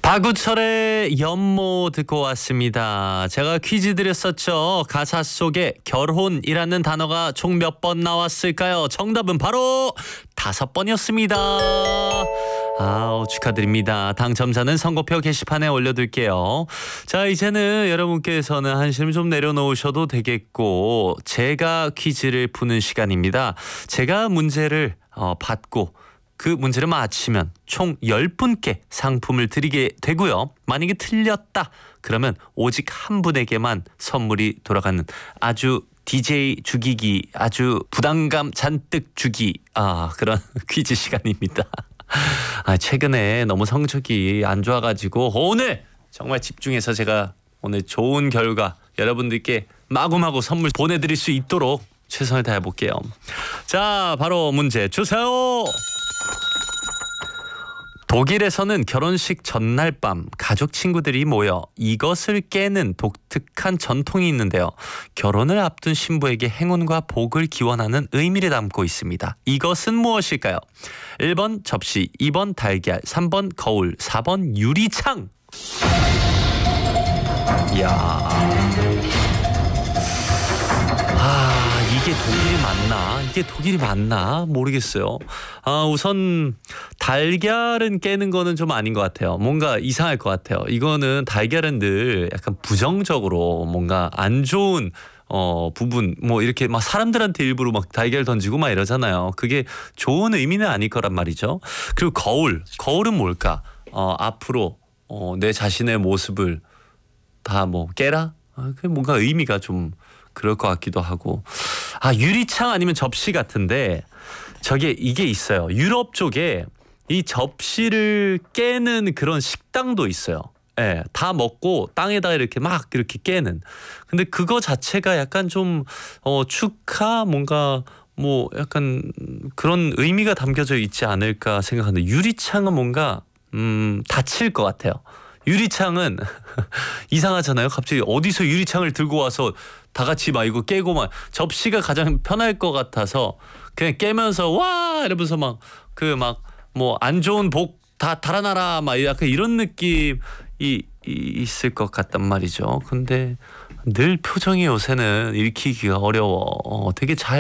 박우철의 연모 듣고 왔습니다. 제가 퀴즈 드렸었죠. 가사 속에 결혼이라는 단어가 총 몇 번 나왔을까요? 정답은 바로 5번이었습니다. 축하드립니다. 당첨자는 선곡표 게시판에 올려둘게요. 자, 이제는 여러분께서는 한심 좀 내려놓으셔도 되겠고, 제가 퀴즈를 푸는 시간입니다. 제가 문제를 받고 그 문제를 맞히면 총 10분께 상품을 드리게 되고요. 만약에 틀렸다 그러면 오직 한 분에게만 선물이 돌아가는 아주 DJ 죽이기, 아주 부담감 잔뜩 주기, 그런 퀴즈 시간입니다. 최근에 너무 성적이 안 좋아가지고 오늘 정말 집중해서 제가 오늘 좋은 결과 여러분들께 마구마구 선물 보내드릴 수 있도록 최선을 다해볼게요. 자, 바로 문제 주세요. 독일에서는 결혼식 전날 밤 가족 친구들이 모여 이것을 깨는 독특한 전통이 있는데요. 결혼을 앞둔 신부에게 행운과 복을 기원하는 의미를 담고 있습니다. 이것은 무엇일까요? 1번 접시, 2번 달걀, 3번 거울, 4번 유리창. 이게 독일이 맞나? 모르겠어요. 우선 달걀은 깨는 거는 좀 아닌 것 같아요. 뭔가 이상할 것 같아요. 이거는 달걀은 늘 약간 부정적으로 뭔가 안 좋은 부분, 뭐 이렇게 막 사람들한테 일부러 막 달걀 던지고 막 이러잖아요. 그게 좋은 의미는 아닐 거란 말이죠. 그리고 거울은 뭘까? 앞으로 내 자신의 모습을 다 뭐 깨라? 그 뭔가 의미가 좀 그럴 것 같기도 하고. 유리창 아니면 접시 같은데 이게 있어요. 유럽 쪽에 이 접시를 깨는 그런 식당도 있어요. 예, 다 먹고 땅에다 이렇게 깨는. 근데 그거 자체가 약간 좀 축하 뭔가 뭐 약간 그런 의미가 담겨져 있지 않을까 생각하는데, 유리창은 뭔가 다칠 것 같아요. 유리창은 이상하잖아요. 갑자기 어디서 유리창을 들고 와서 다 같이 막 이거 깨고, 막 접시가 가장 편할 것 같아서 그냥 깨면서 와 이러면서 막 뭐 안 좋은 복 다 달아나라 막 약간 이런 느낌이 있을 것 같단 말이죠. 근데 늘 표정이 요새는 읽히기가 어려워. 되게 잘